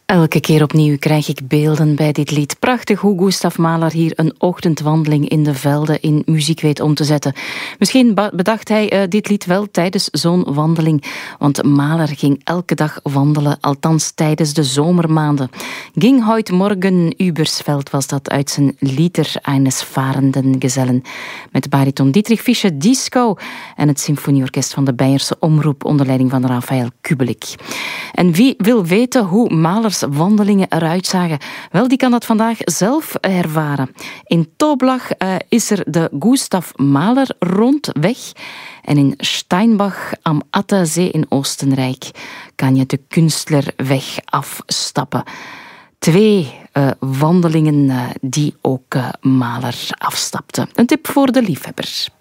Elke keer opnieuw krijg ik beelden bij dit lied. Prachtig hoe Gustav Mahler hier een ochtendwandeling in de velden in muziek weet om te zetten. Misschien bedacht hij dit lied wel tijdens zo'n wandeling. Want Mahler ging elke dag wandelen, althans tijdens de zomermaanden. Ging heute Morgen Übersveld was dat uit zijn Lieder eines fahrenden Gesellen. Met bariton Dietrich Fischer-Dieskau en het symfonieorkest van de Beierse Omroep onder leiding van Rafael Kubelik. En wie wil weten hoe Mahlers wandelingen eruit zagen? Wel, die kan dat vandaag zelf ervaren. In Toblach is er de Gustav Mahler rondweg. En in Steinbach am Attersee in Oostenrijk kan je de Kunstlerweg afstappen. Twee wandelingen die ook Mahler afstapte. Een tip voor de liefhebbers.